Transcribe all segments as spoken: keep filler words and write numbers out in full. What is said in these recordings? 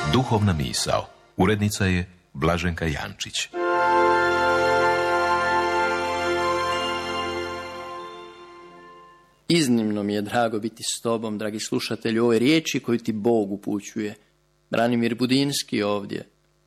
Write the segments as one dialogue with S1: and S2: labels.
S1: Duhovna misao. Urednica je Blaženka Jančić.
S2: Iznimno mi je drago biti s tobom, dragi slušatelju, ove riječi koju ti Bog upućuje. Branimir Budinski ovdje.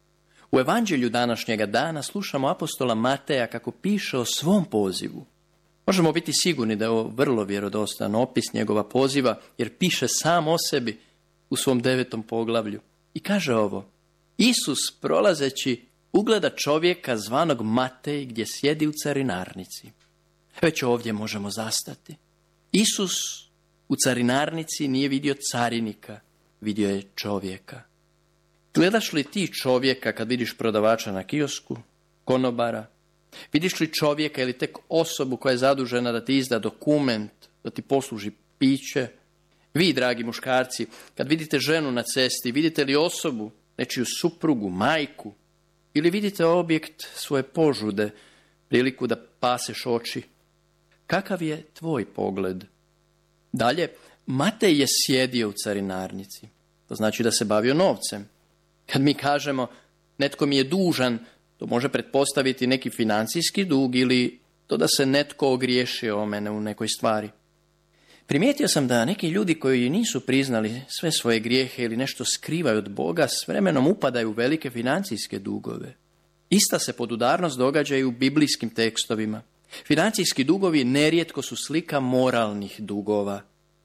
S2: U evanđelju današnjega dana slušamo apostola Mateja kako piše o svom pozivu. Možemo biti sigurni da je ovo vrlo vjerodostojan opis njegova poziva, jer piše sam o sebi u svom devetom poglavlju. I kaže ovo: Isus, prolazeći, ugleda čovjeka zvanog Matej gdje sjedi u carinarnici. Već ovdje možemo zastati. Isus u carinarnici nije vidio carinika, vidio je čovjeka. Gledaš li ti čovjeka kad vidiš prodavača na kiosku, konobara? Vidiš li čovjeka ili tek osobu koja je zadužena da ti izda dokument, da ti posluži piće? Vi, dragi muškarci, kad vidite ženu na cesti, vidite li osobu, nečiju suprugu, majku? Ili vidite objekt svoje požude, priliku da paseš oči? Kakav je tvoj pogled? Dalje, Matej je sjedio u carinarnici. To znači da se bavio novcem. Kad mi kažemo netko mi je dužan, to može pretpostaviti neki financijski dug ili to da se netko ogriješio o mene u nekoj stvari. Primijetio sam da neki ljudi koji nisu priznali sve svoje grijehe ili nešto skrivaju od Boga, s vremenom upadaju u velike financijske dugove. Ista se podudarnost događa i u biblijskim tekstovima. Financijski dugovi nerijetko su slika moralnih dugova.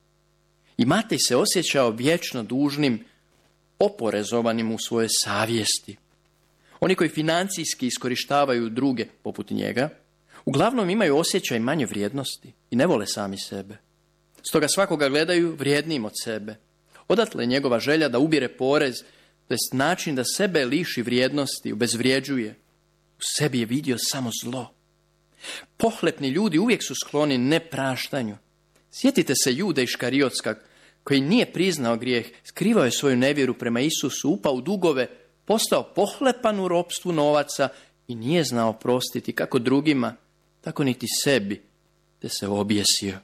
S2: I Matej se osjećao vječno dužnim, oporezovanim u svojoj savjesti. Oni koji financijski iskorištavaju druge, poput njega, uglavnom imaju osjećaj manje vrijednosti i ne vole sami sebe. Stoga svakoga gledaju vrijednijim od sebe. Odatle je njegova želja da ubire porez, to jest način da sebe liši vrijednosti, obezvrijeđuje. U sebi je vidio samo zlo. Pohlepni ljudi uvijek su skloni nepraštanju. Sjetite se Jude Iškariotskog, koji nije priznao grijeh, skrivao je svoju nevjeru prema Isusu, upao u dugove, postao pohlepan u ropstvu novaca i nije znao prostiti kako drugima, tako niti sebi, te se objesio.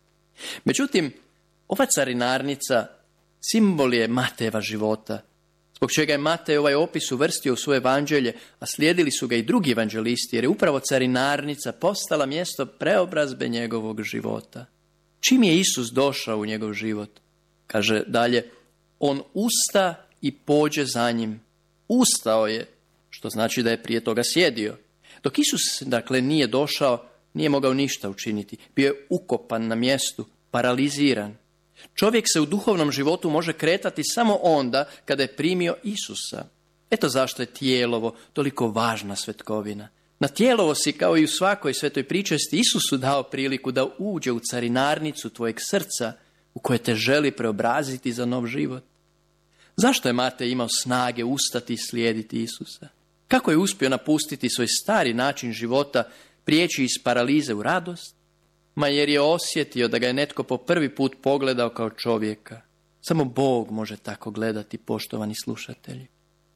S2: Međutim, ova carinarnica simbol je Matejeva života, zbog čega je Matej ovaj opis uvrstio u svoje evanđelje, a slijedili su ga i drugi evanđelisti, jer je upravo carinarnica postala mjesto preobrazbe njegovog života. Čim je Isus došao u njegov život? Kaže dalje, on usta i pođe za njim. Ustao je, što znači da je prije toga sjedio. Dok Isus, dakle, nije došao, nije mogao ništa učiniti. Bio je ukopan na mjestu, paraliziran. Čovjek se u duhovnom životu može kretati samo onda kada je primio Isusa. Eto zašto je tijelovo toliko važna svetkovina. Na tijelovo si, kao i u svakoj svetoj pričesti, Isusu dao priliku da uđe u carinarnicu tvojeg srca, u koje te želi preobraziti za nov život. Zašto je Matej imao snage ustati i slijediti Isusa? Kako je uspio napustiti svoj stari način života, prijeći iz paralize u radost? Ma jer je osjetio da ga je netko po prvi put pogledao kao čovjeka. Samo Bog može tako gledati, poštovani slušatelji.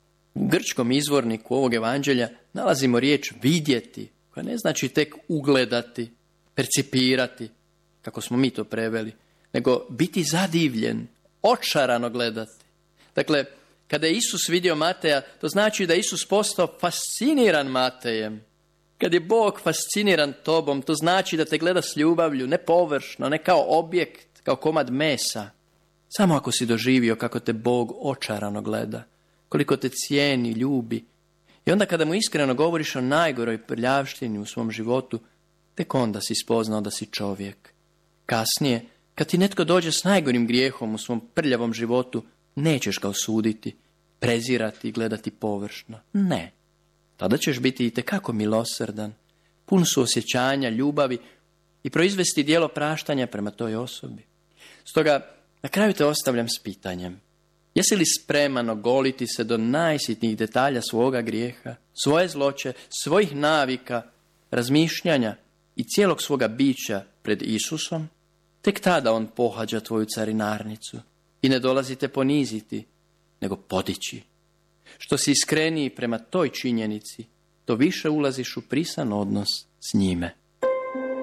S2: U grčkom izvorniku ovog evanđelja nalazimo riječ vidjeti, koja ne znači tek ugledati, percipirati, kako smo mi to preveli, nego biti zadivljen, očarano gledati. Dakle, kada je Isus vidio Mateja, to znači da je Isus postao fasciniran Matejem. Kad je Bog fasciniran tobom, to znači da te gleda s ljubavlju, ne površno, ne kao objekt, kao komad mesa. Samo ako si doživio kako te Bog očarano gleda, koliko te cijeni, ljubi. I onda kada mu iskreno govoriš o najgoroj prljavštini u svom životu, tek onda si spoznao da si čovjek. Kasnije, kad ti netko dođe s najgorim grijehom u svom prljavom životu, nećeš ga osuditi, prezirati i gledati površno. Ne. Tada ćeš biti itekako milosrdan, pun suosjećanja, ljubavi i proizvesti djelo praštanja prema toj osobi. Stoga, na kraju te ostavljam s pitanjem. Jesi li spreman ogoliti se do najsitnijih detalja svoga grijeha, svoje zloće, svojih navika, razmišljanja i cijelog svoga bića pred Isusom? Tek tada on pohađa tvoju carinarnicu i ne dolazi te poniziti, nego podići. Što si iskreniji prema toj činjenici, to više ulaziš u prisan odnos s njime.